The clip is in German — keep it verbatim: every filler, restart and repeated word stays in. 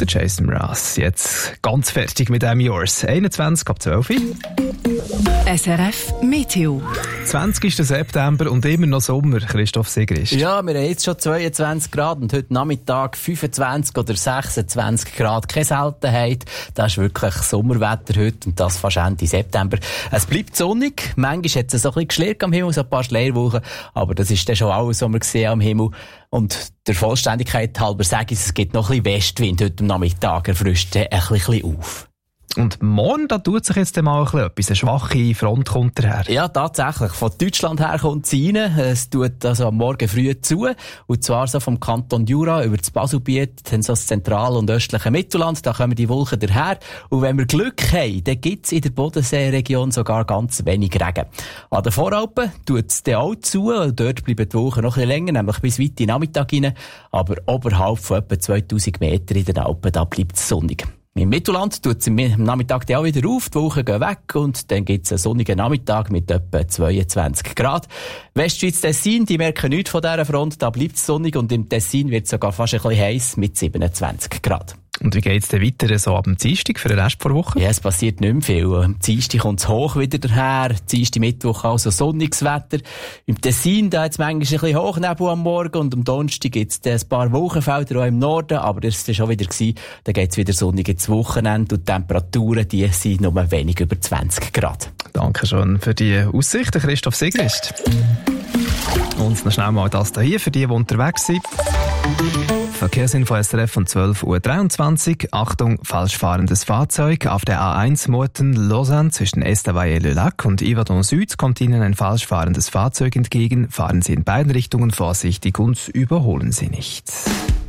Der Jason Mraz, jetzt ganz fertig mit dem Yours. einundzwanzig ab zwölf Uhr. S R F Meteo. zwanzigster September und immer noch Sommer, Christoph Sigrist. Ja, wir haben jetzt schon zweiundzwanzig Grad und heute Nachmittag fünfundzwanzig oder sechsundzwanzig Grad. Keine Seltenheit. Das ist wirklich Sommerwetter heute und das fast Ende September. Es bleibt sonnig. Manchmal hat es so ein bisschen geschlägt am Himmel, so ein paar Schleierwolken. Aber das ist dann schon alles, was wir gesehen am Himmel. Und der Vollständigkeit halber sage ich, es gibt noch ein bisschen Westwind heute am Nachmittag. Er frischt ein bisschen auf. Und morgen, da tut sich jetzt mal ein bisschen etwas. Eine schwache Front kommt daher. Ja, tatsächlich. Von Deutschland her kommt sie rein. Es tut also am Morgen früh zu. Und zwar so vom Kanton Jura über das Baselbiet, dann so das zentrale und östliche Mittelland. Da kommen die Wolken daher. Und wenn wir Glück haben, dann gibt es in der Bodenseeregion sogar ganz wenig Regen. An den Voralpen tut es dann auch zu. Und dort bleiben die Wolken noch ein bisschen länger, nämlich bis weit in den Nachmittag rein. Aber oberhalb von etwa zweitausend Meter in den Alpen, da bleibt es sonnig. Im Mittelland tut es am Nachmittag auch wieder auf, die Wolken gehen weg und dann gibt es einen sonnigen Nachmittag mit etwa zweiundzwanzig Grad. Westschweiz, Tessin, die merken nichts von dieser Front, da bleibt es sonnig und im Tessin wird es sogar fast ein bisschen heiß mit siebenundzwanzig Grad. Und wie geht's denn weiter so ab dem Dienstag für den Rest der Woche? Ja, es passiert nicht mehr viel. Am Dienstag kommt es hoch wieder daher. Dienstag, Mittwoch also sonniges Wetter. Im Tessin, da hat es manchmal ein bisschen Hochnebel am Morgen und am Donnerstag gibt es ein paar Wolkenfelder auch im Norden, aber das war schon wieder gewesen. Dann geht es wieder sonnig ins Wochenende und die Temperaturen, die sind nur wenig über zwanzig Grad. Danke schon für die Aussichten, Christoph Sigrist. Und noch schnell mal das hier für die, die unterwegs sind. Verkehrsinfo S R F von zwölf Uhr dreiundzwanzig. Achtung, falsch fahrendes Fahrzeug. Auf der A eins Murten-Lausanne zwischen Estavayer-le-Lac und Yverdon Süd kommt Ihnen ein falsch fahrendes Fahrzeug entgegen. Fahren Sie in beiden Richtungen vorsichtig und überholen Sie nicht.